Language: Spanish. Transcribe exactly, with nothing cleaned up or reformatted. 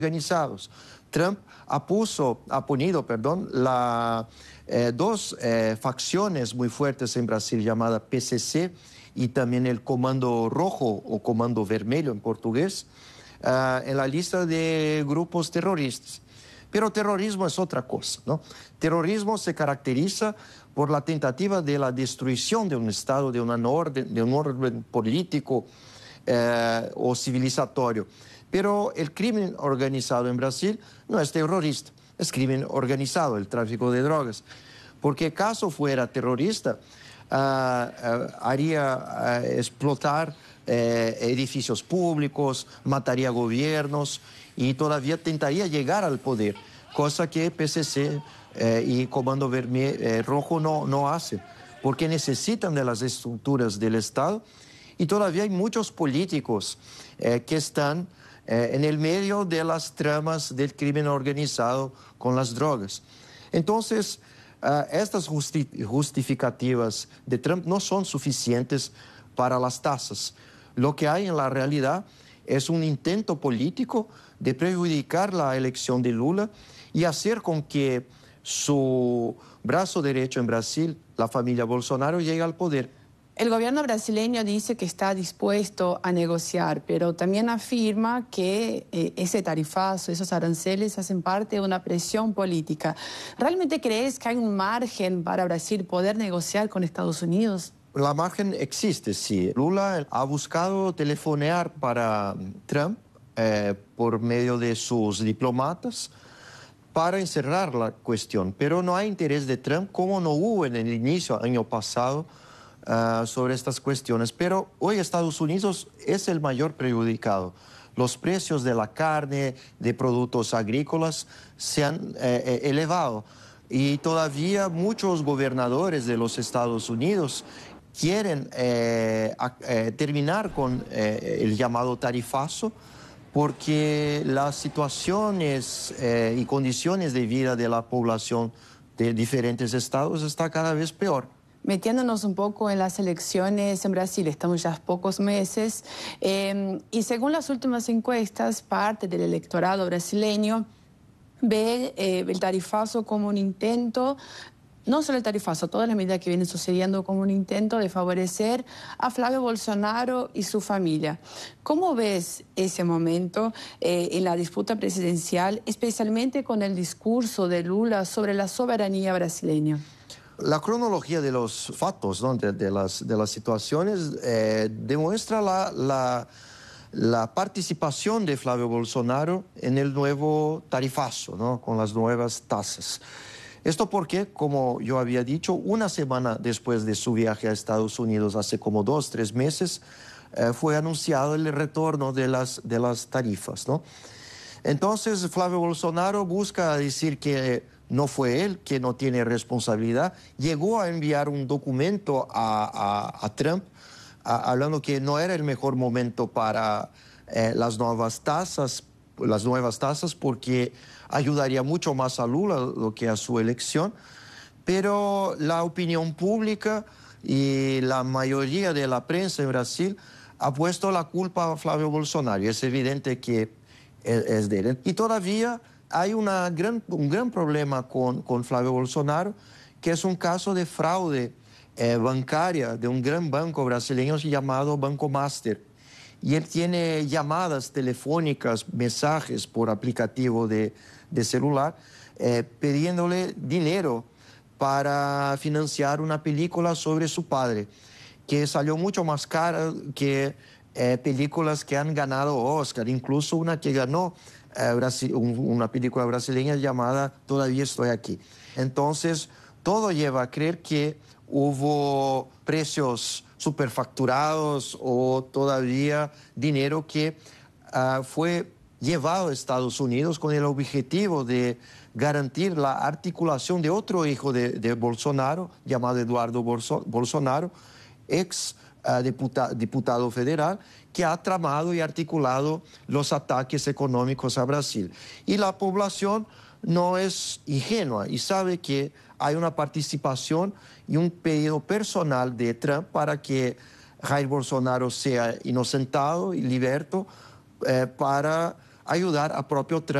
organizados. Trump apuso, ha ponido, perdón, la, eh, dos eh, facciones muy fuertes en Brasil llamadas P C C y también el Comando Rojo o Comando Vermelho en portugués, uh, en la lista de grupos terroristas. Pero terrorismo es otra cosa, ¿no? Terrorismo se caracteriza por la tentativa de la destrucción de un Estado, de, una orden, de un orden político eh, o civilizatorio. Pero el crimen organizado en Brasil no es terrorista, es crimen organizado, el tráfico de drogas. Porque caso fuera terrorista, uh, uh, haría uh, explotar uh, edificios públicos, mataría gobiernos y todavía tentaría llegar al poder, cosa que P C C eh, y Comando Vermelho, eh, Rojo no, no hacen, porque necesitan de las estructuras del Estado y todavía hay muchos políticos eh, que están eh, en el medio de las tramas del crimen organizado con las drogas. Entonces, uh, estas justi justificativas de Trump no son suficientes para las tasas. Lo que hay en la realidad es un intento político de perjudicar la elección de Lula y hacer con que su brazo derecho en Brasil, la familia Bolsonaro, llegue al poder. El gobierno brasileño dice que está dispuesto a negociar, pero también afirma que eh, ese tarifazo, esos aranceles hacen parte de una presión política. ¿Realmente crees que hay un margen para Brasil poder negociar con Estados Unidos? La margen existe, sí. Lula ha buscado telefonear para Trump eh, por medio de sus diplomatas para encerrar la cuestión, pero no hay interés de Trump, como no hubo en el inicio, año pasado, uh, sobre estas cuestiones. Pero hoy Estados Unidos es el mayor perjudicado. Los precios de la carne, de productos agrícolas, se han eh, elevado y todavía muchos gobernadores de los Estados Unidos quieren eh, a, eh, terminar con eh, el llamado tarifazo, porque las situaciones eh, y condiciones de vida de la población de diferentes estados está cada vez peor. Metiéndonos un poco en las elecciones en Brasil, estamos ya a pocos meses, eh, y según las últimas encuestas, parte del electorado brasileño ve eh, el tarifazo como un intento, no solo el tarifazo, todas las medidas que vienen sucediendo como un intento de favorecer a Flavio Bolsonaro y su familia. ¿Cómo ves ese momento eh, en la disputa presidencial, especialmente con el discurso de Lula sobre la soberanía brasileña? La cronología de los fatos, ¿no? de, de, las, de las situaciones, eh, demuestra la, la, la participación de Flavio Bolsonaro en el nuevo tarifazo, ¿no? Con las nuevas tasas. Esto porque, como yo había dicho, una semana después de su viaje a Estados Unidos, hace como dos, tres meses, eh, fue anunciado el retorno de las, de las tarifas, ¿no? Entonces, Flavio Bolsonaro busca decir que no fue él, que no tiene responsabilidad. Llegó a enviar un documento a, a, a Trump, a, hablando que no era el mejor momento para eh, las nuevas tasas, las nuevas tasas, porque ayudaría mucho más a Lula do que a su elección, pero la opinión pública y la mayoría de la prensa en Brasil ha puesto la culpa a Flavio Bolsonaro, y es evidente que es, es de él. Y todavía hay una gran, un gran problema con, con Flavio Bolsonaro, que es un caso de fraude eh, bancaria de un gran banco brasileño llamado Banco Master. Y él tiene llamadas telefónicas, mensajes por aplicativo de, de celular, eh, pidiéndole dinero para financiar una película sobre su padre, que salió mucho más cara que eh, películas que han ganado Oscar, incluso una que ganó eh, Brasil, un, una película brasileña llamada Todavía Estoy Aquí. Entonces, todo lleva a creer que hubo precios superfacturados o todavía dinero que uh, fue llevado a Estados Unidos con el objetivo de garantir la articulación de otro hijo de, de Bolsonaro, llamado Eduardo Bolso Bolsonaro, ex uh, diputa diputado federal, que ha tramado y articulado los ataques económicos a Brasil. Y la población no es ingenua y sabe que hay una participación y un pedido personal de Trump para que Jair Bolsonaro sea inocentado y liberto eh, para ayudar a propio Trump